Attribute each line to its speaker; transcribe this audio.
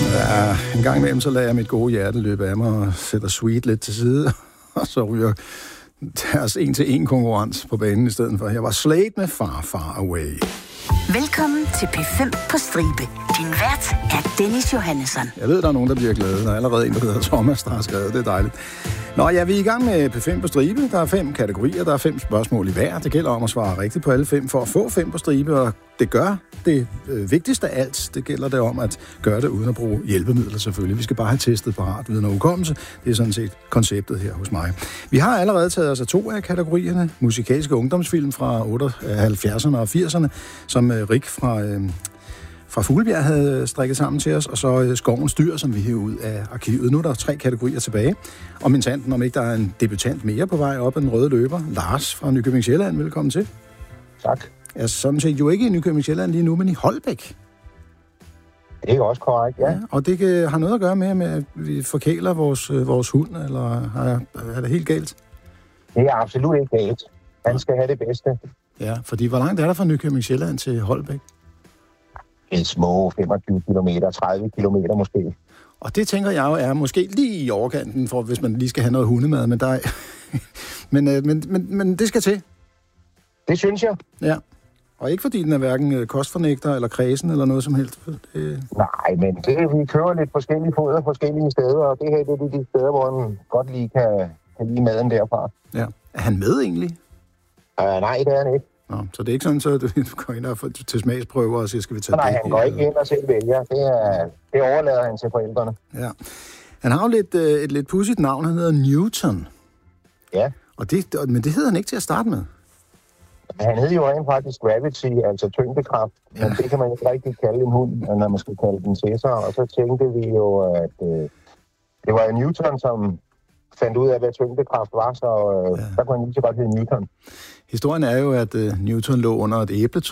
Speaker 1: Ja, en gang imellem, så lader jeg mit gode hjerte løbe af mig og sætter Sweet lidt til side, og så ryger deres 1-til-1 konkurrence på banen i stedet for. Jeg var Slade med Far Away.
Speaker 2: Velkommen til P5 på stribe. Din vært er Dennis Johannesson.
Speaker 1: Jeg ved, der er nogen, der bliver glade. Der er allerede en, der hedder Thomas, der har skrevet. Det er dejligt. Nå, ja, vi er i gang med P5 på stribe. Der er 5 kategorier, der er 5 spørgsmål i hver. Det gælder om at svare rigtigt på alle 5 for at få 5 på stribe, og det gør det vigtigste af alt. Det gælder det om at gøre det uden at bruge hjælpemidler selvfølgelig. Vi skal bare have testet parat viden og hukommelse. Det er sådan set konceptet her hos mig. Vi har allerede taget os af 2 af kategorierne. Musikalske ungdomsfilm fra 70'erne og 80'erne, som Rik fra Fuglebjerg havde strikket sammen til os, og så Skovens Dyr, som vi hæver ud af arkivet. Nu er der 3 kategorier tilbage. Og min sanden, om ikke der er en debutant mere på vej op ad den røde løber. Lars fra Nykøbing Sjælland, velkommen til.
Speaker 3: Tak.
Speaker 1: Jeg er sådan set jo ikke i Nykøbing Sjælland lige nu, men i Holbæk.
Speaker 3: Det er også korrekt, ja.
Speaker 1: Og det har noget at gøre med, at vi forkæler vores hund, eller er det helt galt?
Speaker 3: Det er absolut ikke galt. Han skal have det bedste.
Speaker 1: Ja, fordi hvor langt er der fra Nykøbing Sjælland til Holbæk?
Speaker 3: En små 25 kilometer, 30 kilometer måske.
Speaker 1: Og det tænker jeg jo er måske lige i overkanten, for hvis man lige skal have noget hundemad, men der er... men det skal til.
Speaker 3: Det synes jeg.
Speaker 1: Ja. Og ikke fordi den er hverken kostfornægter eller kredsen eller noget som helst.
Speaker 3: Nej, men vi kører lidt forskellige foder forskellige steder, og det her det er de steder, hvor han godt lige kan lide maden derfra.
Speaker 1: Ja. Er han med egentlig?
Speaker 3: Nej, det er han ikke.
Speaker 1: Nå, så det er ikke sådan, så du går ind og får til smagsprøver og siger, skal vi tage
Speaker 3: Nej,
Speaker 1: det?
Speaker 3: han går ikke ind og selv vælger. Det overlader han til forældrene.
Speaker 1: Ja. Han har jo et lidt pudsigt navn. Han hedder Newton.
Speaker 3: Ja.
Speaker 1: Men det hedder han ikke til at starte med.
Speaker 3: Han hed jo rent faktisk gravity, altså tyngdekraft. Ja. Men det kan man ikke rigtig kalde en hund, når man skal kalde den til sig. Og så tænkte vi jo, at det var Newton, som fandt ud af, hvad tyngdekraft var, så der kunne han lige så godt hedde Newton.
Speaker 1: Historien er jo, at Newton lå under et æbletræ